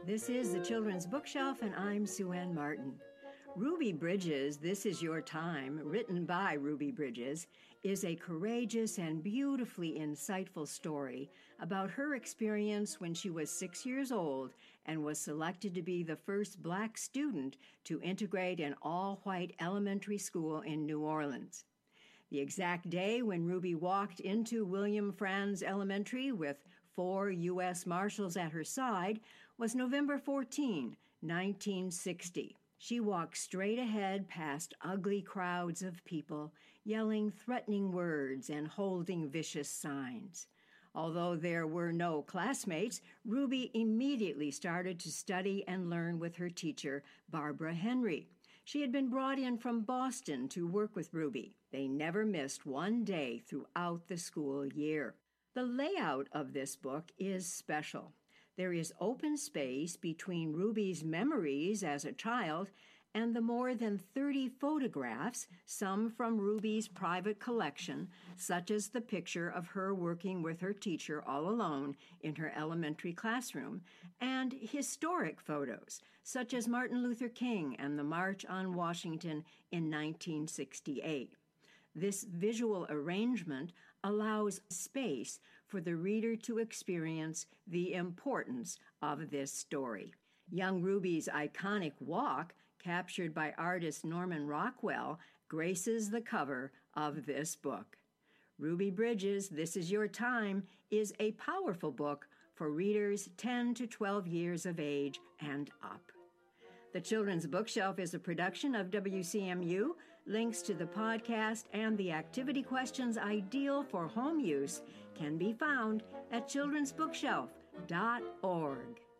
This is the Children's Bookshelf, and I'm Sue Ann Martin. Ruby Bridges, This Is Your Time, written by Ruby Bridges, is a courageous and beautifully insightful story about her experience when she was 6 years old and was selected to be the first Black student to integrate an all-white elementary school in New Orleans. The exact day when Ruby walked into William Franz Elementary with 4 U.S. Marshals at her side was November 14, 1960. She walked straight ahead past ugly crowds of people, yelling threatening words and holding vicious signs. Although there were no classmates, Ruby immediately started to study and learn with her teacher, Barbara Henry. She had been brought in from Boston to work with Ruby. They never missed one day throughout the school year. The layout of this book is special. There is open space between Ruby's memories as a child and the more than 30 photographs, some from Ruby's private collection, such as the picture of her working with her teacher all alone in her elementary classroom, and historic photos, such as Martin Luther King and the March on Washington in 1968. This visual arrangement allows space for the reader to experience the importance of this story. Young Ruby's iconic walk, captured by artist Norman Rockwell, graces the cover of this book. Ruby Bridges, This Is Your Time, is a powerful book for readers 10 to 12 years of age and up. The Children's Bookshelf is a production of WCMU. Links to the podcast and the activity questions ideal for home use can be found at childrensbookshelf.org.